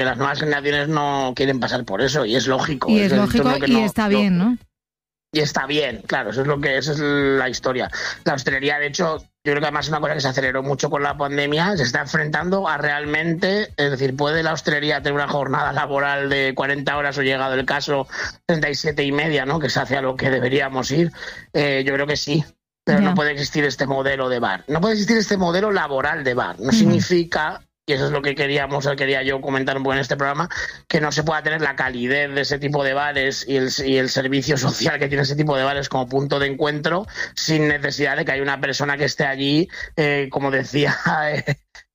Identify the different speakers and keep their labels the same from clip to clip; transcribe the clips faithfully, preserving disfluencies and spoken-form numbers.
Speaker 1: las nuevas generaciones no quieren pasar por eso, y es lógico.
Speaker 2: Y es, es lógico y
Speaker 1: no,
Speaker 2: está bien, ¿no?
Speaker 1: Y está bien, claro, eso es lo que esa es la historia. La hostelería, de hecho, yo creo que además es una cosa que se aceleró mucho con la pandemia, se está enfrentando a realmente, es decir, ¿puede la hostelería tener una jornada laboral de cuarenta horas o, llegado el caso, treinta y siete y media, ¿no? Que es hacia lo que deberíamos ir? Eh, yo creo que sí, pero yeah. no puede existir este modelo de bar. No puede existir este modelo laboral de bar. No uh-huh. significa... Y eso es lo que queríamos, quería yo comentar un poco en este programa, que no se pueda tener la calidez de ese tipo de bares y el, y el servicio social que tiene ese tipo de bares como punto de encuentro, sin necesidad de que haya una persona que esté allí, eh, como decía eh,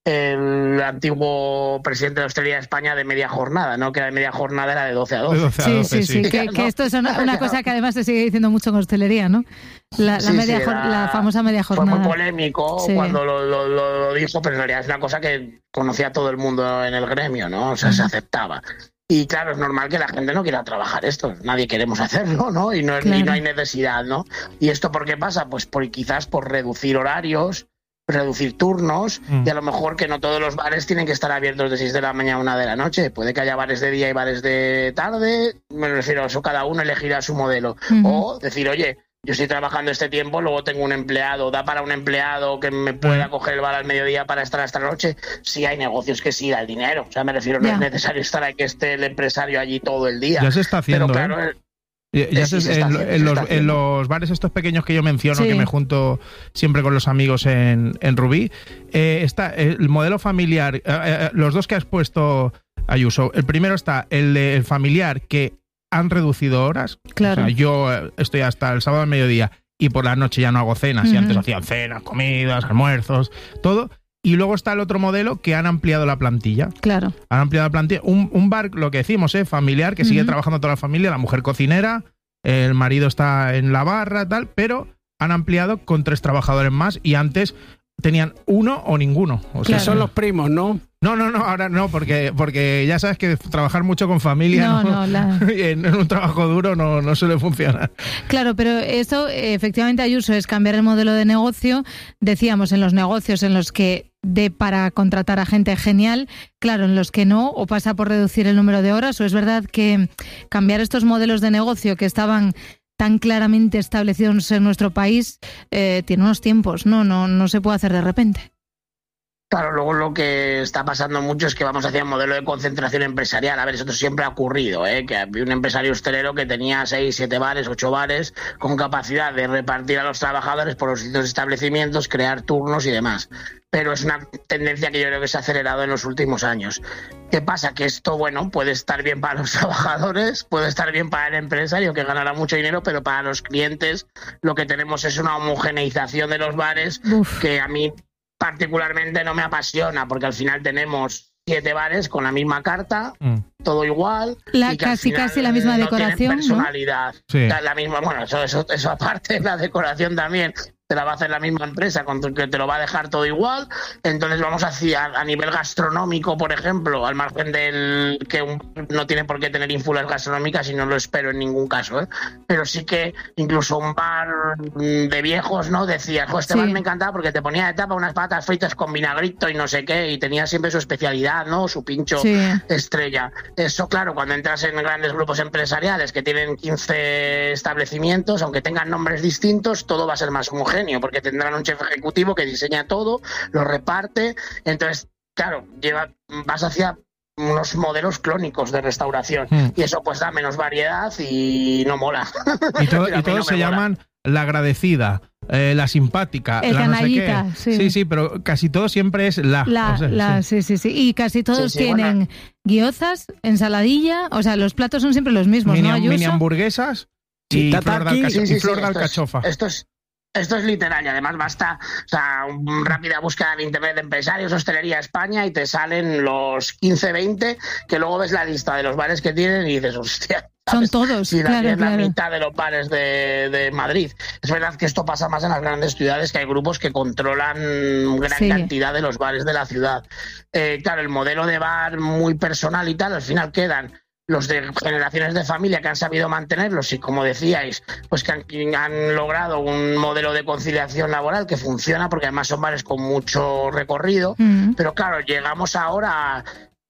Speaker 1: el antiguo presidente de la hostelería de España, de media jornada, ¿no? Que la de media jornada era de doce a doce.
Speaker 2: Sí, sí, sí, sí. Que, que esto es una, una cosa que además se sigue diciendo mucho en hostelería, ¿no? La, la,
Speaker 1: sí,
Speaker 2: media,
Speaker 1: sí, era,
Speaker 2: la famosa media jornada.
Speaker 1: Fue muy polémico sí. cuando lo, lo, lo dijo, pero en realidad es una cosa que conocía todo el mundo en el gremio, ¿no? O sea, uh-huh. se aceptaba. Y claro, es normal que la gente no quiera trabajar esto. Nadie queremos hacerlo, ¿no? Y no, claro. y no hay necesidad, ¿no? ¿Y esto por qué pasa? Pues por, quizás por reducir horarios, reducir turnos, mm. y a lo mejor que no todos los bares tienen que estar abiertos de seis de la mañana a una de la noche. Puede que haya bares de día y bares de tarde, me refiero a eso, cada uno elegirá su modelo. Mm-hmm. O decir, oye, yo estoy trabajando este tiempo, luego tengo un empleado, ¿da para un empleado que me pueda coger el bar al mediodía para estar hasta la noche? Sí, hay negocios que sí da el dinero. O sea, me refiero, no yeah. es necesario estar ahí que esté el empresario allí todo el día.
Speaker 3: Ya se está haciendo,
Speaker 1: pero claro,
Speaker 3: ¿eh? Ya se, en, haciendo, en, los, en los bares estos pequeños que yo menciono, sí. que me junto siempre con los amigos en, en Rubí, eh, está el modelo familiar, eh, eh, los dos que has puesto, Ayuso. El primero está el, el familiar, que han reducido horas.
Speaker 2: Claro.
Speaker 3: O sea, yo estoy hasta el sábado al mediodía y por la noche ya no hago cenas, uh-huh. y antes hacían cenas, comidas, almuerzos, todo. Y luego está el otro modelo, que han ampliado la plantilla.
Speaker 2: Claro.
Speaker 3: Han ampliado la plantilla. Un, un bar, lo que decimos, ¿eh? familiar, que uh-huh. sigue trabajando toda la familia, la mujer cocinera, el marido está en la barra, tal, pero han ampliado con tres trabajadores más, y antes tenían uno o ninguno. O sea,
Speaker 4: claro. son los primos, ¿no?
Speaker 3: No, no, no, ahora no, porque, porque ya sabes que trabajar mucho con familia
Speaker 2: no,
Speaker 3: no,
Speaker 2: no, la...
Speaker 3: en, en un trabajo duro no, no suele funcionar.
Speaker 2: Claro, pero eso efectivamente, Ayuso, es cambiar el modelo de negocio. Decíamos, en los negocios en los que de para contratar a gente genial, claro, en los que no, o pasa por reducir el número de horas, o es verdad que cambiar estos modelos de negocio que estaban tan claramente establecidos en nuestro país eh, tiene unos tiempos, no, no, no se puede hacer de repente.
Speaker 1: Claro, luego lo que está pasando mucho es que vamos hacia un modelo de concentración empresarial. A ver, eso siempre ha ocurrido, ¿eh? Que había un empresario hostelero que tenía seis, siete bares, ocho bares, con capacidad de repartir a los trabajadores por los distintos establecimientos, crear turnos y demás. Pero es una tendencia que yo creo que se ha acelerado en los últimos años. ¿Qué pasa? Que esto, bueno, puede estar bien para los trabajadores, puede estar bien para el empresario, que ganará mucho dinero, pero para los clientes lo que tenemos es una homogeneización de los bares. Uf. Que a mí particularmente no me apasiona, porque al final tenemos siete bares con la misma carta, mm. todo igual,
Speaker 2: la,
Speaker 1: y que
Speaker 2: casi
Speaker 1: al final
Speaker 2: casi la misma
Speaker 1: no
Speaker 2: decoración,
Speaker 1: personalidad,
Speaker 2: ¿no?
Speaker 3: Sí.
Speaker 1: La, la misma, bueno, eso, eso, eso aparte, la decoración también te la va a hacer la misma empresa, con que te lo va a dejar todo igual. Entonces vamos hacia, a nivel gastronómico, por ejemplo, al margen del que un, no tiene por qué tener ínfulas gastronómicas, y no lo espero en ningún caso, ¿eh? Pero sí que incluso un bar de viejos, ¿no? Decía, este sí. bar me encantaba porque te ponía de tapa unas patatas fritas con vinagrito y no sé qué, y tenía siempre su especialidad, ¿no? Su pincho sí. estrella. Eso, claro, cuando entras en grandes grupos empresariales que tienen quince establecimientos, aunque tengan nombres distintos, todo va a ser más homogéneo, porque tendrán un chef ejecutivo que diseña todo, lo reparte. Entonces, claro, lleva, vas hacia unos modelos clónicos de restauración, mm. y eso pues da menos variedad y no mola.
Speaker 3: Y, todo, y todos no se mola. Llaman la agradecida, eh, la simpática,
Speaker 2: el
Speaker 3: la
Speaker 2: canallita,
Speaker 3: no sé qué.
Speaker 2: Sí.
Speaker 3: sí, sí, pero casi todo siempre es la.
Speaker 2: La,
Speaker 3: o sea,
Speaker 2: la
Speaker 3: sí.
Speaker 2: sí, sí, sí. Y casi todos
Speaker 1: sí, sí,
Speaker 2: tienen
Speaker 1: bueno.
Speaker 2: guiozas, ensaladilla, o sea, los platos son siempre los mismos,
Speaker 3: mini,
Speaker 2: ¿no, Ayuso?
Speaker 3: mini hamburguesas y
Speaker 4: sí,
Speaker 3: flor de, alcacho-
Speaker 1: sí, sí,
Speaker 3: y flor
Speaker 1: sí,
Speaker 3: de
Speaker 1: esto
Speaker 3: alcachofa.
Speaker 1: Es, esto es Esto es literal, y además basta, o sea, una rápida búsqueda en internet de empresarios, hostelería España, y te salen los quince, veinte, que luego ves la lista de los bares que tienen y dices, hostia,
Speaker 2: son todos,
Speaker 1: si
Speaker 2: claro,
Speaker 1: es la
Speaker 2: claro.
Speaker 1: mitad de los bares de, de Madrid. Es verdad que esto pasa más en las grandes ciudades, que hay grupos que controlan gran
Speaker 2: sí.
Speaker 1: cantidad de los bares de la ciudad. Eh, claro, el modelo de bar muy personal y tal, al final quedan los de generaciones de familia que han sabido mantenerlos y, como decíais, pues que han, han logrado un modelo de conciliación laboral que funciona, porque además son bares con mucho recorrido. Mm. Pero claro, llegamos ahora a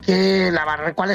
Speaker 1: que la barra, ¿cuál